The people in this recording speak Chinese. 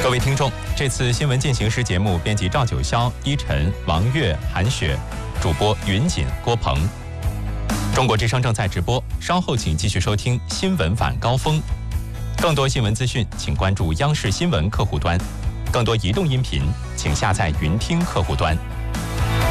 各位听众，这次新闻进行时节目编辑赵九霄、依晨、王悦、韩雪，主播云锦、郭鹏。中国之声正在直播，稍后请继续收听新闻晚高峰。更多新闻资讯，请关注央视新闻客户端；更多移动音频，请下载云听客户端。